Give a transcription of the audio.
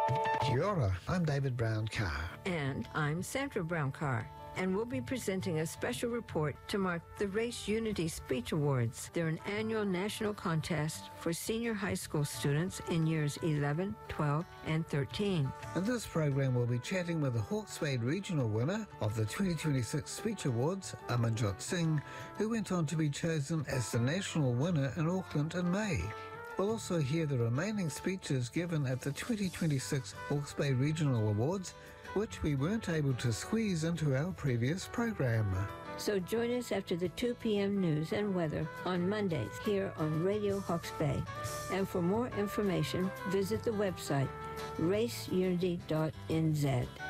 Kia ora, I'm David Brown-Carr. And I'm Sandra Brown-Carr. And we'll be presenting a special report to mark the Race Unity Speech Awards. They're an annual national contest for senior high school students in years 11, 12, and 13. In this program, we'll be chatting with the Hawke's Bay regional winner of the 2026 Speech Awards, Amanjot Singh, who went on to be chosen as the national winner in Auckland in May. We'll also hear the remaining speeches given at the 2026 Hawke's Bay Regional Awards, which we weren't able to squeeze into our previous program. So join us after the 2 p.m. news and weather on Mondays here on Radio Hawke's Bay. And for more information, visit the website raceunity.nz.